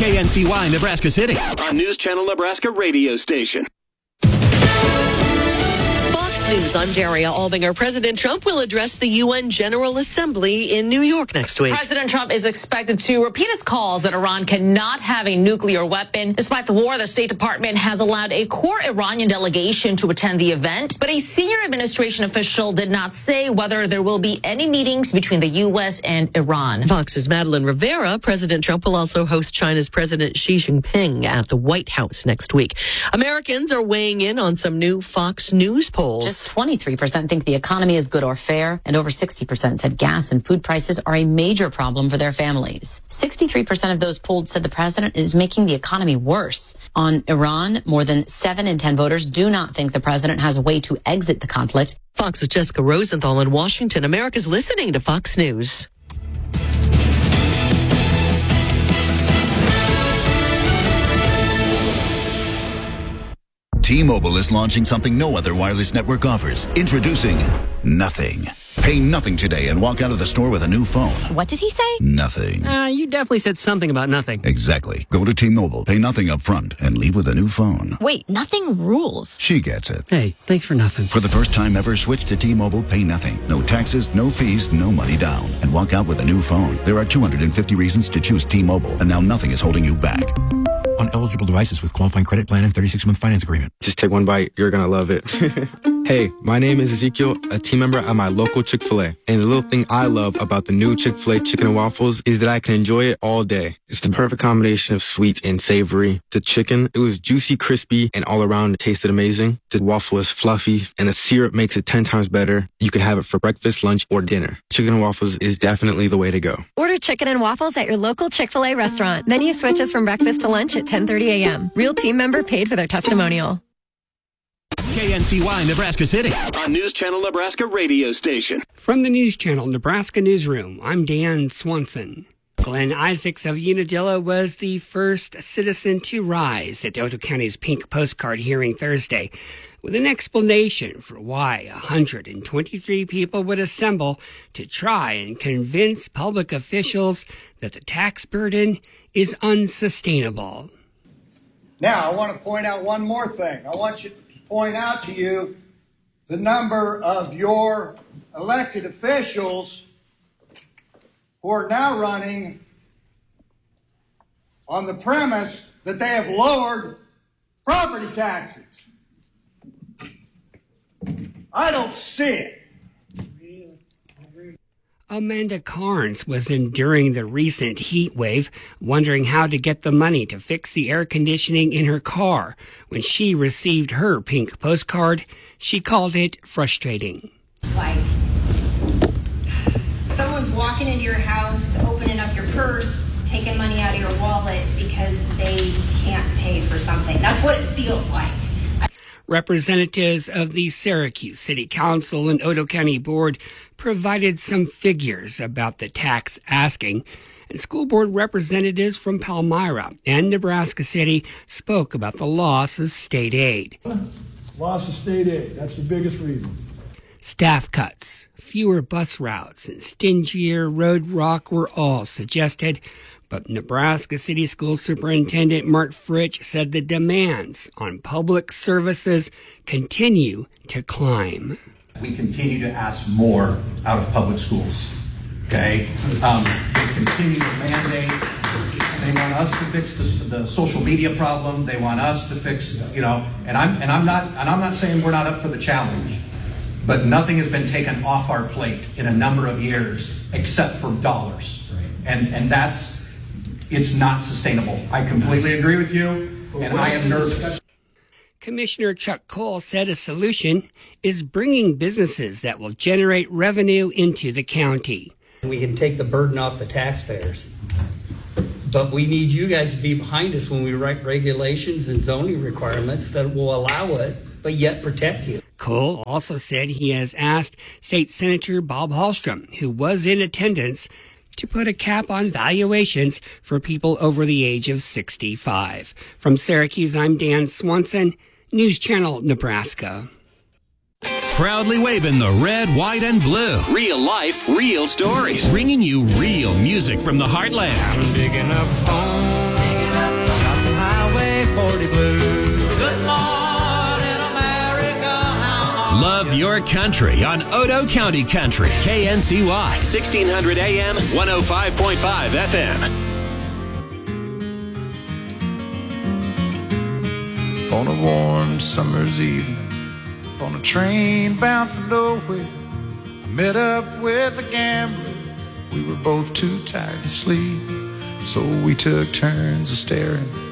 KNCY Nebraska City, a News Channel Nebraska radio station. News, I'm Daria Albinger. President Trump will address the UN General Assembly in New York next week. President Trump is expected to repeat his calls that Iran cannot have a nuclear weapon. Despite the war, the State Department has allowed a core Iranian delegation to attend the event, but a senior administration official did not say whether there will be any meetings between the U.S. and Iran. Fox's Madeline Rivera. President Trump will also host China's President Xi Jinping at the White House next week. Americans are weighing in on some new Fox News polls. Just 23% think the economy is good or fair, and over 60% said gas and food prices are a major problem for their families. 63% of those polled said the president is making the economy worse. On Iran, more than 7 in 10 voters do not think the president has a way to exit the conflict. Fox's Jessica Rosenthal in Washington. America's listening to Fox News. T-Mobile is launching something no other wireless network offers. Introducing Nothing. Pay nothing today and walk out of the store with a new phone. What did he say? Nothing. You definitely said something about nothing. Exactly. Go to T-Mobile, pay nothing up front, and leave with a new phone. Wait, nothing rules. She gets it. Hey, thanks for nothing. For the first time ever, switch to T-Mobile, pay nothing. No taxes, no fees, no money down. And walk out with a new phone. There are 250 reasons to choose T-Mobile, and now nothing is holding you back. On eligible devices with qualifying credit plan and 36-month finance agreement. Just take one bite. You're going to love it. Hey, my name is Ezekiel, a team member at my local Chick-fil-A. And the little thing I love about the new Chick-fil-A chicken and waffles is that I can enjoy it all day. It's the perfect combination of sweet and savory. The chicken, it was juicy, crispy, and all around it tasted amazing. The waffle is fluffy, and the syrup makes it 10 times better. You can have it for breakfast, lunch, or dinner. Chicken and waffles is definitely the way to go. Order chicken and waffles at your local Chick-fil-A restaurant. Menu switches from breakfast to lunch at 10:30 a.m. Real team member paid for their testimonial. KNCY Nebraska City, a News Channel Nebraska radio station. From the News Channel Nebraska Newsroom, I'm Dan Swanson. Glenn Isaacs of Unadilla was the first citizen to rise at Otoe County's Pink Postcard hearing Thursday, with an explanation for why 123 people would assemble to try and convince public officials that the tax burden is unsustainable. Now, I want to point out one more thing. I want you to point out to you the number of your elected officials who are now running on the premise that they have lowered property taxes. I don't see it. Amanda Carnes was enduring the recent heat wave, wondering how to get the money to fix the air conditioning in her car. When she received her pink postcard, she called it frustrating. Like, someone's walking into your house, opening up your purse, taking money out of your wallet because they can't pay for something. That's what it feels like. Representatives of the Syracuse City Council and Otoe County Board provided some figures about the tax asking, and school board representatives from Palmyra and Nebraska City spoke about the loss of state aid. Loss of state aid, that's the biggest reason. Staff cuts, fewer bus routes, and stingier road rock were all suggested. But Nebraska City School Superintendent Mark Fritsch said the demands on public services continue to climb. We continue to ask more out of public schools, okay? They continue to mandate. They want us to fix the social media problem. They want us to fix, and I'm not saying we're not up for the challenge, but nothing has been taken off our plate in a number of years except for dollars, and it's not sustainable. I completely agree with you, and I am nervous. Commissioner Chuck Cole said a solution is bringing businesses that will generate revenue into the county. We can take the burden off the taxpayers, but we need you guys to be behind us when we write regulations and zoning requirements that will allow it, but yet protect you. Cole also said he has asked State Senator Bob Hallstrom, who was in attendance, to put a cap on valuations for people over the age of 65. From Syracuse, I'm Dan Swanson, News Channel Nebraska. Proudly waving the red, white, and blue. Real life, real stories. Bringing you real music from the heartland. I'm digging up home. Love your country on Odo County Country. KNCY, 1600 AM, 105.5 FM. On a warm summer's evening, on a train bound for nowhere, I met up with a gambler. We were both too tired to sleep, so we took turns of staring